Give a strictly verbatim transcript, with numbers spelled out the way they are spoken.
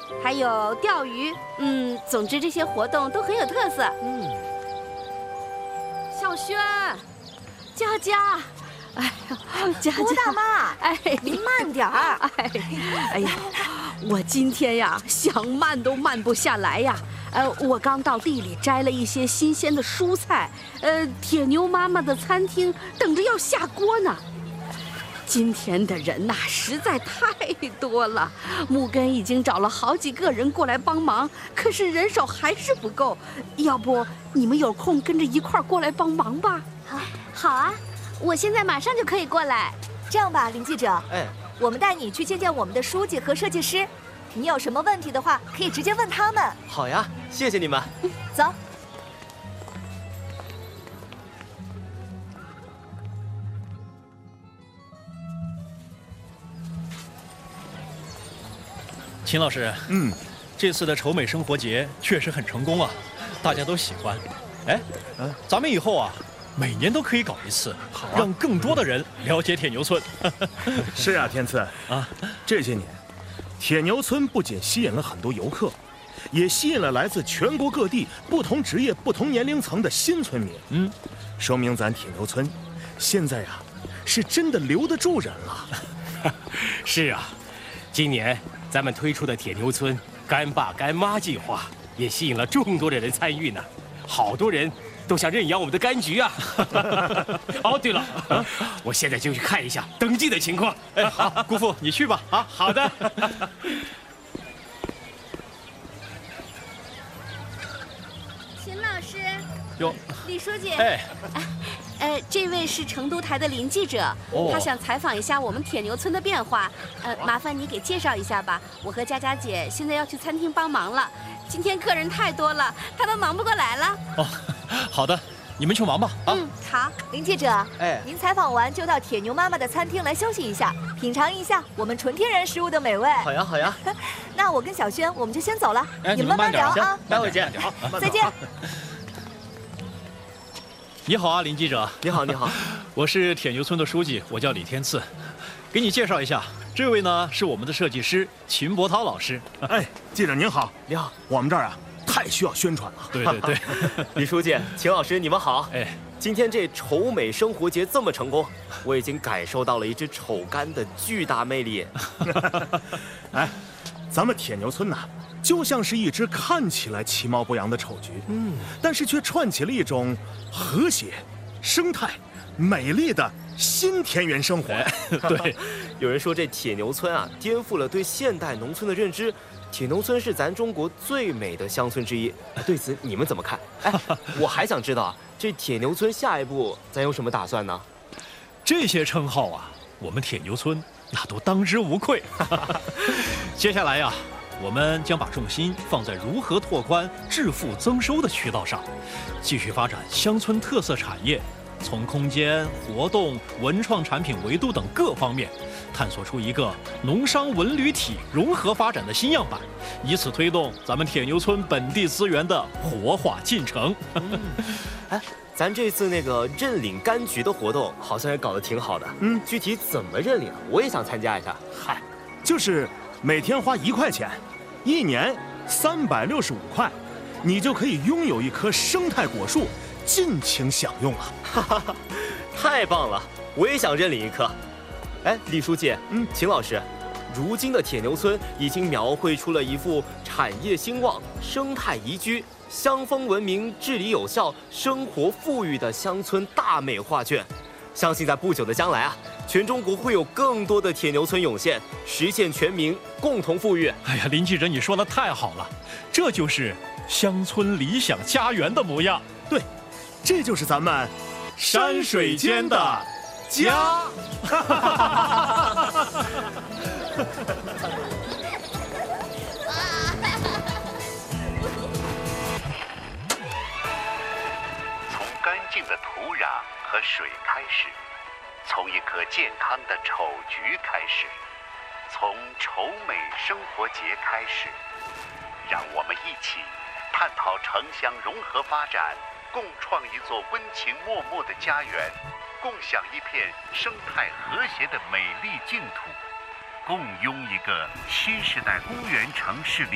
还有钓鱼。嗯，总之这些活动都很有特色。 嗯， 小轩，佳佳，哎呀，佳佳， 郭大妈， 哎， 您慢点儿。 哎，哎呀，我今天呀想慢都慢不下来呀。呃，我刚到地里摘了一些新鲜的蔬菜，呃，铁牛妈妈的餐厅等着要下锅呢。今天的人呐，实在太多了，木根已经找了好几个人过来帮忙，可是人手还是不够。要不你们有空跟着一块儿过来帮忙吧？ 好， 好啊，我现在马上就可以过来。 这样吧，林记者， 哎， 我们带你去见见我们的书记和设计师，你有什么问题的话，可以直接问他们。 好呀，谢谢你们。 走。 秦老师， 嗯， 这次的丑美生活节确实很成功啊，大家都喜欢。哎， 嗯， 咱们以后啊，每年都可以搞一次， 好啊， 让更多的人了解铁牛村。 是啊，天赐啊， 这些年，铁牛村不仅吸引了很多游客，也吸引了来自全国各地不同职业、不同年龄层的新村民。 嗯， 说明咱铁牛村现在呀、啊，是真的留得住人了。 是啊，今年咱们推出的铁牛村干爸干妈计划也吸引了众多的人参与呢，好多人都想认养我们的柑橘啊。哦，对了，我现在就去看一下登记的情况。 哎，好，姑父你去吧。 啊，好的。 秦老师， 哟， 李书记， 哎， 呃，这位是成都台的林记者， 哦他想采访一下我们铁牛村的变化。呃，麻烦你给介绍一下吧。我和佳佳姐现在要去餐厅帮忙了，今天客人太多了，他们忙不过来了。 哦，好的，你们去忙吧。啊， 嗯，好。 林记者， 哎， 您采访完就到铁牛妈妈的餐厅来休息一下，品尝一下我们纯天然食物的美味。 好呀，好呀。 那我跟小轩我们就先走了， 哎， 你们慢聊啊。 待会见。 好， 再见。 你好啊，林记者。 你好，你好。 我是铁牛村的书记，我叫李天赐。给你介绍一下，这位呢是我们的设计师秦伯涛老师。 哎，记者您好， 你好， 我们这儿啊太需要宣传了。 对对对。 李书记、秦老师，你们好。 哎， 今天这丑美生活节这么成功，我已经感受到了一只丑柑的巨大魅力。 哎，咱们铁牛村呐、啊，就像是一只看起来其貌不扬的丑菊，嗯，但是却串起了一种和谐、生态、美丽的新田园生活。 哎、对， 有人说这铁牛村啊，颠覆了对现代农村的认知。铁牛村是咱中国最美的乡村之一，对此你们怎么看？哎，我还想知道啊，这铁牛村下一步咱有什么打算呢？ 这些称号啊，我们铁牛村那都当之无愧。接下来呀、啊，我们将把重心放在如何拓宽致富增收的渠道上，继续发展乡村特色产业，从空间、活动、文创产品维度等各方面，探索出一个农商文旅体融合发展的新样板，以此推动咱们铁牛村本地资源的活化进程。 嗯、哎，咱这次那个认领柑橘的活动好像也搞得挺好的。嗯，具体怎么认领，我也想参加一下。 嗨，就是每天花一块钱，一年三百六十五块，你就可以拥有一棵生态果树，尽情享用了。 哈哈哈，太棒了！我也想认领一棵。哎，李书记，嗯，秦老师，如今的铁牛村已经描绘出了一幅产业兴旺、生态宜居、乡风文明、治理有效、生活富裕的乡村大美画卷。相信在不久的将来啊，全中国会有更多的铁牛村涌现，实现全民共同富裕。 哎呀，林记者，你说的太好了，这就是乡村理想家园的模样。 对，这就是咱们山水间的家。 从干净的土壤和水开始，从一棵健康的丑菊开始，从丑美生活节开始，让我们一起探讨城乡融合发展，共创一座温情脉脉的家园，共享一片生态和谐的美丽净土，共拥一个新时代公园城市里